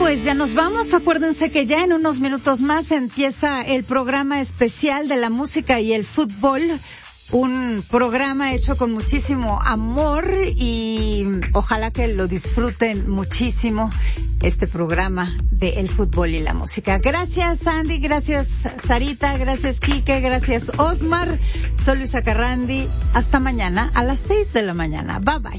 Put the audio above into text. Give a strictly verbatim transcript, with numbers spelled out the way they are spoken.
pues ya nos vamos. Acuérdense que ya en unos minutos más empieza el programa especial de la música y el fútbol. Un programa hecho con muchísimo amor y ojalá que lo disfruten muchísimo, este programa de el fútbol y la música. Gracias, Andy, gracias, Sarita, gracias, Quique, gracias, Osmar. Soy Luisa Carrandi. Hasta mañana a las seis de la mañana. Bye bye.